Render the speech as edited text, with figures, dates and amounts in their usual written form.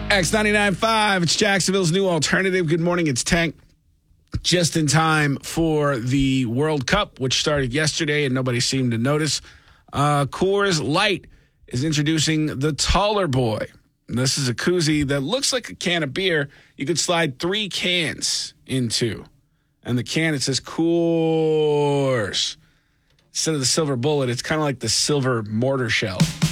X99.5, it's Jacksonville's new alternative. Good morning, it's Tank. Just in time for the World Cup, which started yesterday and nobody seemed to notice. Coors Light is introducing the Taller Boy. And this is a koozie that looks like a can of beer you could slide 3 cans into. And the can, it says Coors. Instead of the silver bullet, it's kind of like the silver mortar shell.